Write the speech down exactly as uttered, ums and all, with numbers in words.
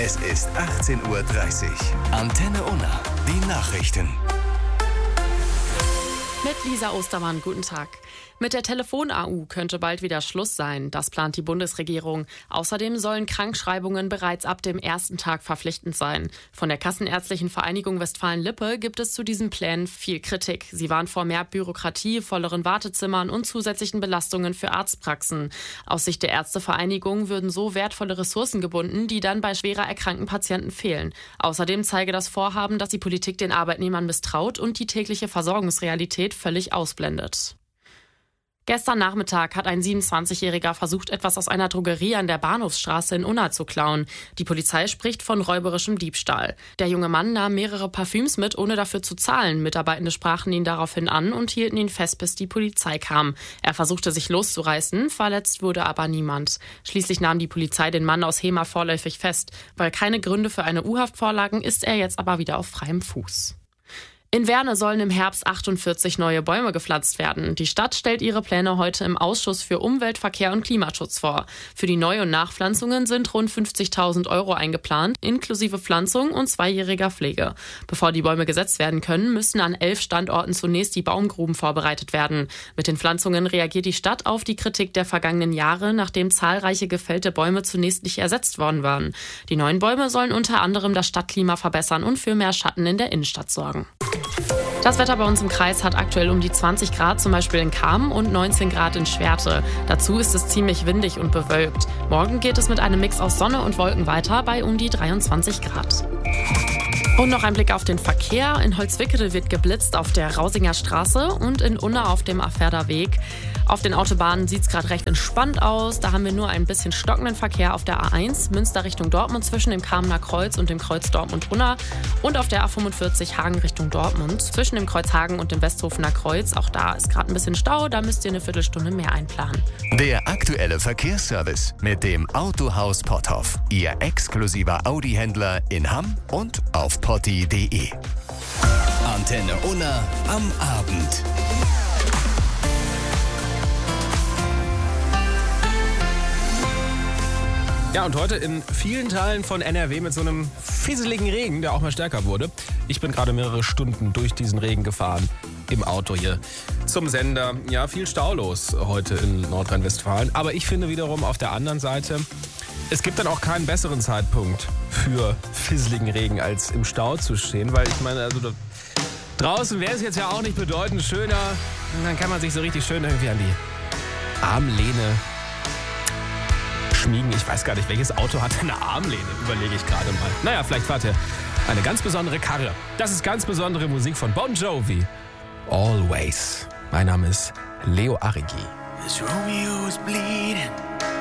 Es ist achtzehn Uhr dreißig. Antenne Unna, die Nachrichten. Mit Lisa Ostermann, guten Tag. Mit der Telefon-A U könnte bald wieder Schluss sein. Das plant die Bundesregierung. Außerdem sollen Krankschreibungen bereits ab dem ersten Tag verpflichtend sein. Von der Kassenärztlichen Vereinigung Westfalen-Lippe gibt es zu diesen Plänen viel Kritik. Sie warnt vor mehr Bürokratie, volleren Wartezimmern und zusätzlichen Belastungen für Arztpraxen. Aus Sicht der Ärztevereinigung würden so wertvolle Ressourcen gebunden, die dann bei schwerer erkrankten Patienten fehlen. Außerdem zeige das Vorhaben, dass die Politik den Arbeitnehmern misstraut und die tägliche Versorgungsrealität völlig ausblendet. Gestern Nachmittag hat ein siebenundzwanzigjähriger versucht, etwas aus einer Drogerie an der Bahnhofsstraße in Unna zu klauen. Die Polizei spricht von räuberischem Diebstahl. Der junge Mann nahm mehrere Parfüms mit, ohne dafür zu zahlen. Mitarbeitende sprachen ihn daraufhin an und hielten ihn fest, bis die Polizei kam. Er versuchte sich loszureißen, verletzt wurde aber niemand. Schließlich nahm die Polizei den Mann aus Hema vorläufig fest. Weil keine Gründe für eine U-Haft vorlagen, ist er jetzt aber wieder auf freiem Fuß. In Werne sollen im Herbst achtundvierzig neue Bäume gepflanzt werden. Die Stadt stellt ihre Pläne heute im Ausschuss für Umwelt, Verkehr und Klimaschutz vor. Für die Neu- und Nachpflanzungen sind rund fünfzigtausend Euro eingeplant, inklusive Pflanzung und zweijähriger Pflege. Bevor die Bäume gesetzt werden können, müssen an elf Standorten zunächst die Baumgruben vorbereitet werden. Mit den Pflanzungen reagiert die Stadt auf die Kritik der vergangenen Jahre, nachdem zahlreiche gefällte Bäume zunächst nicht ersetzt worden waren. Die neuen Bäume sollen unter anderem das Stadtklima verbessern und für mehr Schatten in der Innenstadt sorgen. Das Wetter bei uns im Kreis hat aktuell um die zwanzig Grad, zum Beispiel in Kamen, und neunzehn Grad in Schwerte. Dazu ist es ziemlich windig und bewölkt. Morgen geht es mit einem Mix aus Sonne und Wolken weiter bei um die dreiundzwanzig Grad. Und noch ein Blick auf den Verkehr. In Holzwickede wird geblitzt auf der Rausinger Straße und in Unna auf dem Afferder Weg. Auf den Autobahnen sieht es gerade recht entspannt aus. Da haben wir nur ein bisschen stockenden Verkehr auf der A eins, Münster Richtung Dortmund zwischen dem Kamener Kreuz und dem Kreuz Dortmund-Unna. Und auf der A fünfundvierzig Hagen Richtung Dortmund zwischen dem Kreuz Hagen und dem Westhofener Kreuz. Auch da ist gerade ein bisschen Stau, da müsst ihr eine Viertelstunde mehr einplanen. Der aktuelle Verkehrsservice mit dem Autohaus Potthoff. Ihr exklusiver Audi-Händler in Hamm und auf potti punkt de. Antenne Unna am Abend. Ja, und heute in vielen Teilen von N R W mit so einem fieseligen Regen, der auch mal stärker wurde. Ich bin gerade mehrere Stunden durch diesen Regen gefahren im Auto hier zum Sender. Ja, viel Stau los heute in Nordrhein-Westfalen. Aber ich finde wiederum auf der anderen Seite, es gibt dann auch keinen besseren Zeitpunkt für fieseligen Regen, als im Stau zu stehen. Weil ich meine, also da, draußen wäre es jetzt ja auch nicht bedeutend schöner. Und dann kann man sich so richtig schön irgendwie an die Armlehne schmiegen. Ich weiß gar nicht, welches Auto hat eine Armlehne, überlege ich gerade mal. Naja, vielleicht fahrt ihr eine ganz besondere Karre. Das ist ganz besondere Musik von Bon Jovi. Always. Mein Name ist Leo Arrigi. As Romeo was bleeding